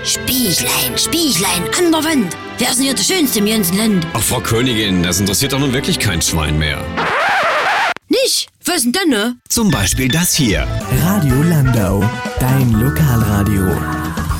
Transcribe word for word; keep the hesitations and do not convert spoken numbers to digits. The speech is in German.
Spieglein, Spieglein, an der Wand. Wer ist denn hier der Schönste im ganzen Land? Ach, Frau Königin, das interessiert doch nun wirklich kein Schwein mehr. Nicht? Was denn dann, ne? Zum Beispiel das hier. Radio Landau, dein Lokalradio.